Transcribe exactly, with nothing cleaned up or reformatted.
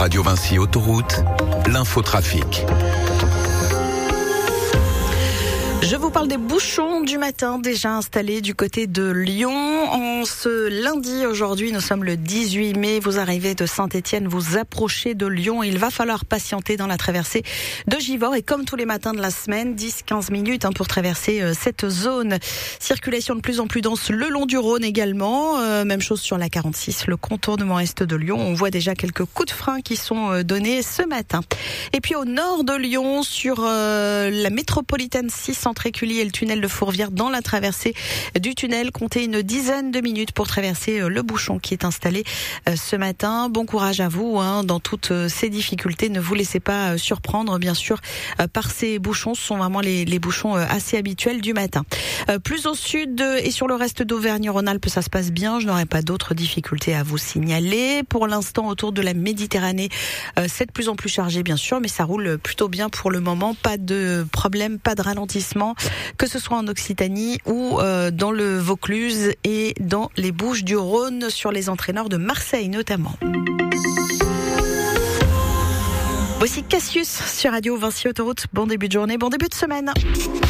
Radio Vinci Autoroute, l'infotrafic. Je vous parle des bouchons du matin déjà installés du côté de Lyon. En ce lundi, aujourd'hui, nous sommes le dix-huit mai. Vous arrivez de Saint-Étienne, vous approchez de Lyon. Il va falloir patienter dans la traversée de Givors. Et comme tous les matins de la semaine, dix à quinze minutes hein, pour traverser euh, cette zone. Circulation de plus en plus dense le long du Rhône également. Euh, même chose sur la quarante-six, le contournement est de Lyon. On voit déjà quelques coups de frein qui sont euh, donnés ce matin. Et puis au nord de Lyon, sur euh, la métropolitaine six entre Écully et le tunnel de Fourvière, dans la traversée du tunnel, comptez une dizaine de minutes pour traverser le bouchon qui est installé ce matin. Bon courage à vous hein, dans toutes ces difficultés. Ne vous laissez pas surprendre, bien sûr, par ces bouchons. Ce sont vraiment les, les bouchons assez habituels du matin. Plus au sud et sur le reste d'Auvergne-Rhône-Alpes, ça se passe bien. Je n'aurai pas d'autres difficultés à vous signaler. Pour l'instant, autour de la Méditerranée, c'est de plus en plus chargé, bien sûr, mais ça roule plutôt bien pour le moment. Pas de problème, pas de ralentissement, que ce soit en Occitanie ou euh, dans le Vaucluse et dans les Bouches-du-Rhône, sur les entrées nord de Marseille notamment. Voici Cassius sur Radio Vinci Autoroute. Bon début de journée, bon début de semaine.